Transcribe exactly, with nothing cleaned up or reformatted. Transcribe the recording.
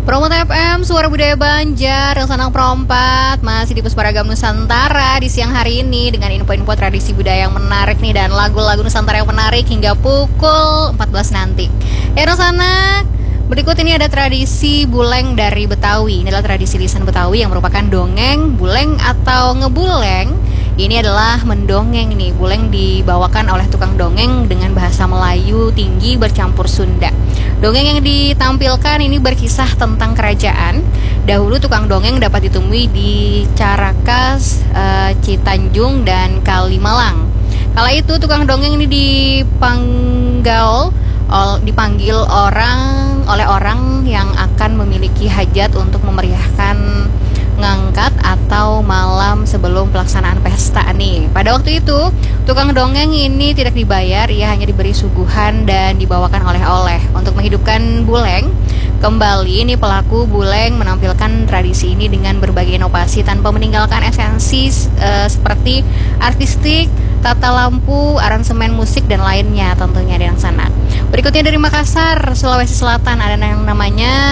Promo F M, Suara Budaya Banjar, yang senang perompat masih di Pusparagam Nusantara di siang hari ini dengan info-info tradisi budaya yang menarik nih dan lagu-lagu Nusantara yang menarik hingga pukul empat belas nanti. Ya sana, berikut ini ada tradisi buleng dari Betawi. Ini adalah tradisi lisan Betawi yang merupakan dongeng, buleng atau ngebuleng. Ini adalah mendongeng nih. Buleng dibawakan oleh tukang dongeng dengan bahasa Melayu tinggi bercampur Sunda. Dongeng yang ditampilkan ini berkisah tentang kerajaan. Dahulu tukang dongeng dapat ditemui di Carakas, e, Citanjung, dan Kalimalang. Kala itu tukang dongeng ini dipanggal, ol, dipanggil orang oleh orang yang akan memiliki hajat untuk memeriahkan ngangkat atau malam sebelum pelaksanaan pesta nih. Pada waktu itu, tukang dongeng ini tidak dibayar, ia hanya diberi suguhan dan dibawakan oleh-oleh. Untuk menghidupkan buleng kembali, ini pelaku buleng menampilkan tradisi ini dengan berbagai inovasi tanpa meninggalkan esensi e, seperti artistik, tata lampu, aransemen musik, dan lainnya tentunya di sana. Berikutnya dari Makassar, Sulawesi Selatan, ada yang namanya